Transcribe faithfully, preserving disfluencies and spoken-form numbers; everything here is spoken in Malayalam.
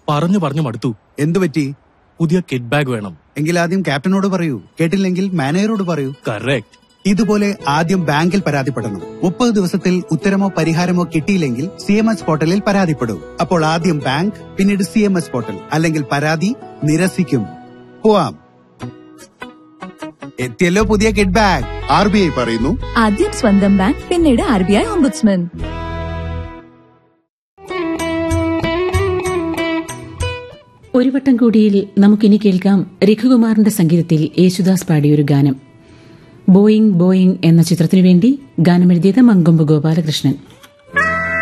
പറഞ്ഞു പറഞ്ഞു മടുത്തു. എന്തു പറ്റി? പുതിയ കിഡ് ബാഗ് വേണം. എങ്കിൽ ആദ്യം ക്യാപ്റ്റനോട് പറയൂ. കേട്ടില്ലെങ്കിൽ മാനേജറോട് പറയൂ. കറക്റ്റ്. ഇതുപോലെ ആദ്യം ബാങ്കിൽ പരാതിപ്പെടണം. മുപ്പത് ദിവസത്തിൽ ഉത്തരമോ പരിഹാരമോ കിട്ടിയില്ലെങ്കിൽ സി എം എസ് പോർട്ടലിൽ പരാതിപ്പെടൂ. അപ്പോൾ ആദ്യം ബാങ്ക്, പിന്നീട് സി എം എസ് പോർട്ടൽ, അല്ലെങ്കിൽ പരാതി നിരസിക്കും. പോവാം. എത്തിയല്ലോ പുതിയ kid bag. R B I പറയുന്നു, ആദ്യം സ്വന്തം ബാങ്ക്, പിന്നീട് ആർ ബി ഐ ഓംബുഡ്സ്മാൻ. ഒരു വട്ടം കൂടിയിൽ നമുക്കിനി കേൾക്കാം രഘുകുമാറിന്റെ സംഗീതത്തിൽ യേശുദാസ് പാടിയൊരു ഗാനം. ബോയിങ് ബോയിങ് എന്ന ചിത്രത്തിനു വേണ്ടി ഗാനമെഴുതിയത് മങ്കൊമ്പ് ഗോപാലകൃഷ്ണൻ.